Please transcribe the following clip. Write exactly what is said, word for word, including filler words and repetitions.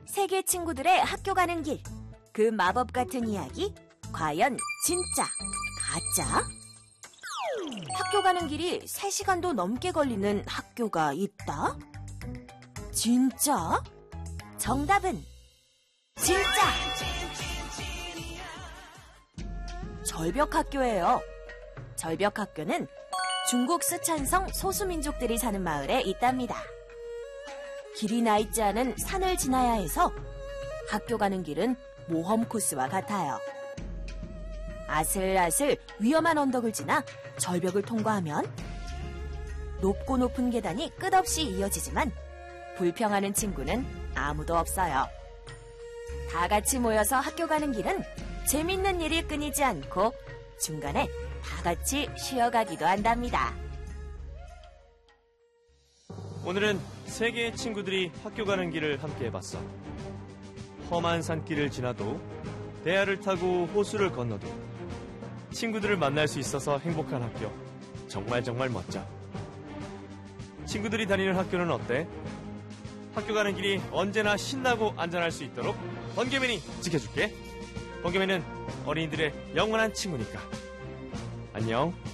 세계 친구들의 학교 가는 길. 그 마법 같은 이야기, 과연 진짜, 가짜? 학교 가는 길이 세 시간도 넘게 걸리는 학교가 있다? 진짜? 정답은 진짜! 절벽학교예요. 절벽학교는 중국 쓰촨성 소수민족들이 사는 마을에 있답니다. 길이 나 있지 않은 산을 지나야 해서 학교 가는 길은 모험 코스와 같아요. 아슬아슬 위험한 언덕을 지나 절벽을 통과하면 높고 높은 계단이 끝없이 이어지지만 불평하는 친구는 아무도 없어요. 다 같이 모여서 학교 가는 길은 재밌는 일이 끊이지 않고 중간에 다 같이 쉬어가기도 한답니다. 오늘은 세 개의 친구들이 학교 가는 길을 함께 해봤어. 험한 산길을 지나도 대야를 타고 호수를 건너도 친구들을 만날 수 있어서 행복한 학교. 정말 정말 멋져. 친구들이 다니는 학교는 어때? 학교 가는 길이 언제나 신나고 안전할 수 있도록 번개맨이 지켜줄게. 번개맨은 어린이들의 영원한 친구니까. 안녕.